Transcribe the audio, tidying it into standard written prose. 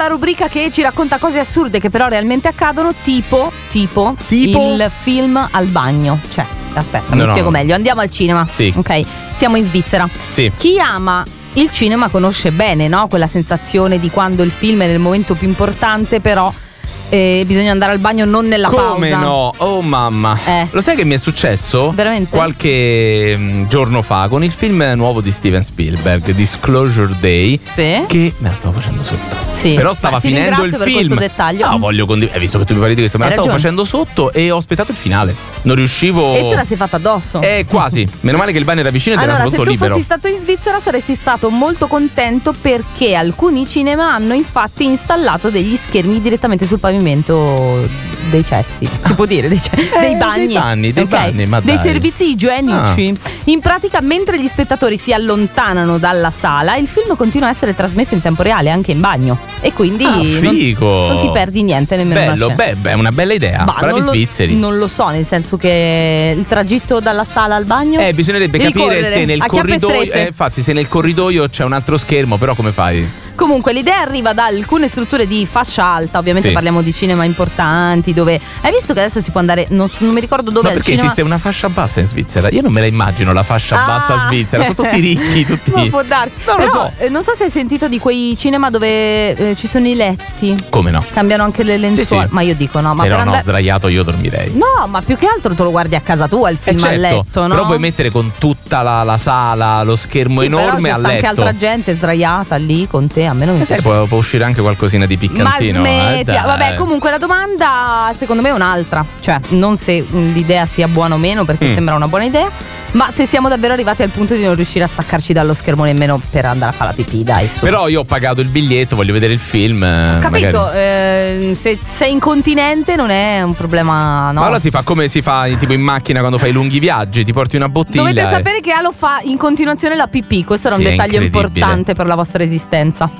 la rubrica che ci racconta cose assurde che però realmente accadono, tipo il film al bagno. Cioè, aspetta, mi spiego meglio. Andiamo al cinema. Sì. Ok, siamo in Svizzera. Sì. Chi ama il cinema conosce bene, no? Quella sensazione di quando il film è nel momento più importante, però bisogna andare al bagno non nella pausa. Come no? Oh mamma. Lo sai che mi è successo? Veramente? Qualche giorno fa con il film nuovo di Steven Spielberg, Disclosure Day. Sì. Che me la stavo facendo sotto. Sì. Però stava finendo il per film. Questo dettaglio. No, voglio condividere. Visto che tu mi parli di questo, me la stavo facendo sotto e ho aspettato il finale. Non riuscivo. E te la sei fatta addosso? Quasi. Meno male che il bagno era vicino ed era soprattutto libero. Se tu fossi stato in Svizzera saresti stato molto contento, perché alcuni cinema hanno infatti installato degli schermi direttamente sul pavimento dei cessi, si può dire, dei bagni, dei bagni, ma dei dai. servizi igienici. In pratica, mentre gli spettatori si allontanano dalla sala, il film continua a essere trasmesso in tempo reale anche in bagno, e quindi non ti perdi niente, nemmeno bello. una scena. È una bella idea. Bravi svizzeri. Non lo so, nel senso che il tragitto dalla sala al bagno bisognerebbe capire se nel corridoio infatti se nel corridoio c'è un altro schermo, però come fai? Comunque l'idea arriva da alcune strutture di fascia alta, ovviamente parliamo di cinema importanti, dove hai visto che adesso si può andare, non mi ricordo dove. Ma perché esiste una fascia bassa in Svizzera? Io non me la immagino la fascia bassa svizzera, sono tutti ricchi, tutti. Non può darsi. Non lo so. Non so se hai sentito di quei cinema dove ci sono i letti. Come no? Cambiano anche le lenzuola. Sì. Ma io dico no, ma però no, sdraiato io dormirei. No, ma più che altro te lo guardi a casa tua il film a letto, no? Però puoi mettere con tutta la sala, lo schermo enorme a letto. C'è anche altra gente sdraiata lì con te, a me non mi piace. Può uscire anche qualcosina di piccantino. Ma smettila. Vabbè, comunque la domanda secondo me è un'altra. Cioè, non se l'idea sia buona o meno, perché sembra una buona idea, ma se siamo davvero arrivati al punto di non riuscire a staccarci dallo schermo nemmeno per andare a fare la pipì, dai, su. Però io ho pagato il biglietto, voglio vedere il film. Capito? Se sei incontinente non è un problema, no? Ma allora si fa come si fa tipo in macchina quando fai lunghi viaggi, ti porti una bottiglia. Dovete sapere che Alo fa in continuazione la pipì. Questo era un dettaglio importante per la vostra esistenza.